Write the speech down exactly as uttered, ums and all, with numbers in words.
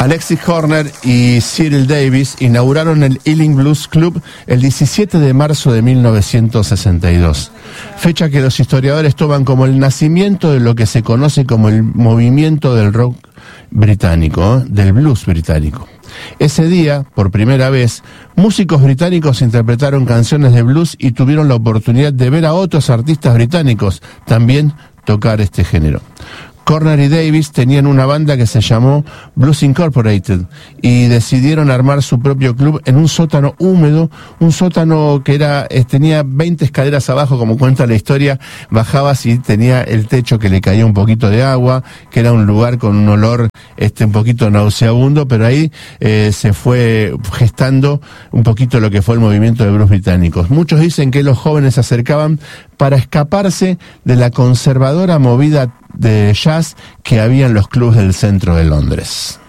Alexis Korner y Cyril Davis inauguraron el Ealing Blues Club el diecisiete de marzo de mil novecientos sesenta y dos, fecha que los historiadores toman como el nacimiento de lo que se conoce como el movimiento del rock británico, ¿eh? del blues británico. Ese día, por primera vez, músicos británicos interpretaron canciones de blues y tuvieron la oportunidad de ver a otros artistas británicos también tocar este género. Korner y Davis tenían una banda que se llamó Blues Incorporated y decidieron armar su propio club en un sótano húmedo, un sótano que era eh, tenía veinte escaleras abajo, como cuenta la historia. Bajabas y tenía el techo que le caía un poquito de agua, que era un lugar con un olor este un poquito nauseabundo, pero ahí eh, se fue gestando un poquito lo que fue el movimiento de blues británicos. Muchos dicen que los jóvenes se acercaban para escaparse de la conservadora movida de jazz que había en los clubs del centro de Londres.